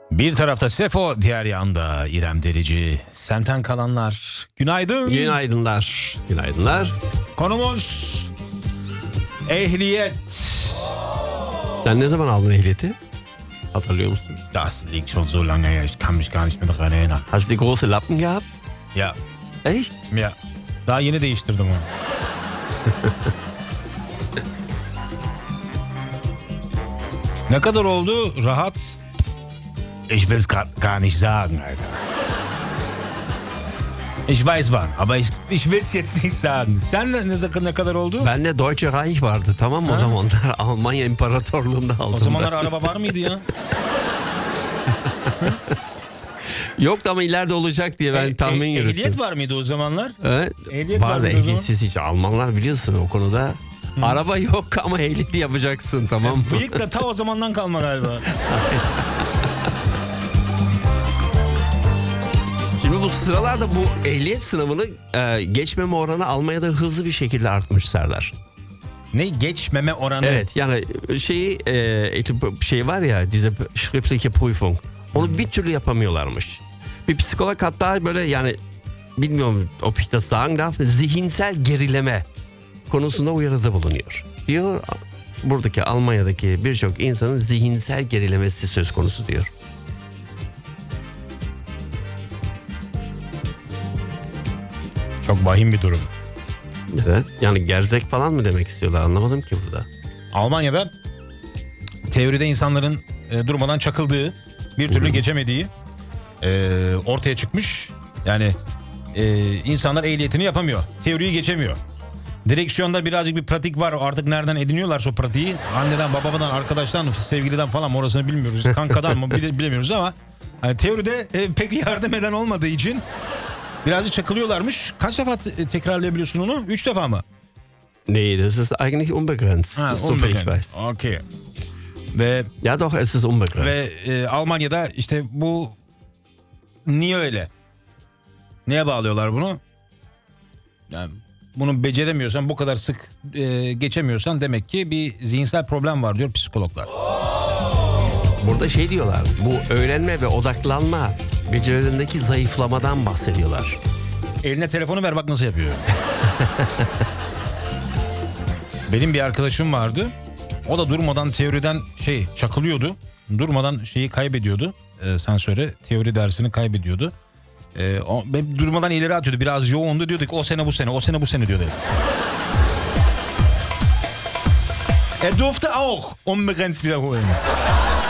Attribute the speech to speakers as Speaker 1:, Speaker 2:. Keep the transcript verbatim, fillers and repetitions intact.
Speaker 1: Bir tarafta Sefo, diğer yanda İrem Derici. Senden kalanlar. Günaydın.
Speaker 2: Günaydınlar. Günaydınlar.
Speaker 1: Konumuz ehliyet.
Speaker 2: Sen ne zaman aldın ehliyeti? Hatırlıyor musun?
Speaker 1: Das liegt schon so lange her. Ich kann mich gar nicht mehr daran erinnern.
Speaker 2: Hast du die große Lappen gehabt?
Speaker 1: Ya.
Speaker 2: Echt?
Speaker 1: Ya. Daha yeni değiştirdim onu. Ne kadar oldu? Rahat. Ich will es gar nicht sagen, Alter. Ich weiß wann, aber ich, ich will es jetzt nicht sagen. Sen ne, ne kadar oldu?
Speaker 2: Bende Deutsche Reich vardı, tamam mı o zamanlar? Almanya İmparatorluğu'nda aldım.
Speaker 1: O zamanlar
Speaker 2: ben.
Speaker 1: araba var mıydı ya?
Speaker 2: Yoktu ama ileride olacak diye ben
Speaker 1: E,
Speaker 2: tahmin
Speaker 1: e,
Speaker 2: yürüttüm.
Speaker 1: Ehliyet var mıydı o zamanlar?
Speaker 2: Evet.
Speaker 1: Ehliyet var
Speaker 2: vardı
Speaker 1: mıydı o zaman?
Speaker 2: ehliyetsiz hiç. Almanlar biliyorsun o konuda. Hı. Araba yok ama ehliyeti yapacaksın, tamam mı?
Speaker 1: Bıyık da ta o zamandan kalma galiba.
Speaker 2: Şimdi bu sıralarda bu ehliyet sınavını e, geçmeme oranı Almanya'da hızlı bir şekilde artmış Serdar.
Speaker 1: Ne geçmeme oranı?
Speaker 2: Evet, yani şeyi e, şey var ya, diese schriftliche Prüfung. Onu bir türlü yapamıyorlarmış. Bir psikolog hatta böyle, yani bilmiyorum ob ich das sagen darf, zihinsel gerileme konusunda uyarıda bulunuyor. Diyor, buradaki Almanya'daki birçok insanın zihinsel gerilemesi söz konusu diyor.
Speaker 1: Çok vahim bir durum.
Speaker 2: Evet. Yani gerzek falan mı demek istiyorlar, anlamadım ki burada.
Speaker 1: Almanya'da teoride insanların e, durmadan çakıldığı, bir türlü
Speaker 2: Hı-hı.
Speaker 1: geçemediği e, ortaya çıkmış. Yani e, insanlar ehliyetini yapamıyor. Teoriyi geçemiyor. Direksiyonda birazcık bir pratik var. Artık nereden ediniyorlarsa o pratiği. Anneden, babadan, arkadaştan, sevgiliden falan, orasını bilmiyoruz. Kankadan mı bile, bilemiyoruz ama hani teoride e, pek yardım eden olmadığı için birazcık çakılıyorlarmış. Kaç defa te- tekrarlayabiliyorsun onu? Üç defa mı?
Speaker 2: Nee, das ist eigentlich unbegrenzt.
Speaker 1: Ha,
Speaker 2: soviel ich weiß.
Speaker 1: Okey. Ve
Speaker 2: Ja doch, es ist unbegrenzt.
Speaker 1: Ve e, Almanya'da işte bu niye öyle? Neye bağlıyorlar bunu? Yani bunu beceremiyorsan, bu kadar sık e, geçemiyorsan demek ki bir zihinsel problem var diyor psikologlar.
Speaker 2: Burada şey diyorlar, bu öğrenme ve odaklanma becerilerindeki zayıflamadan bahsediyorlar.
Speaker 1: Eline telefonu ver bak nasıl yapıyor. Benim bir arkadaşım vardı. O da durmadan teoriden şey çakılıyordu. Durmadan şeyi kaybediyordu. E, sen söyle, teori dersini kaybediyordu. E, o, durmadan ileri atıyordu. Biraz yoğundu, diyorduk o sene bu sene, o sene bu sene diyordu. Er durfte auch unbegrenzt wiederholen.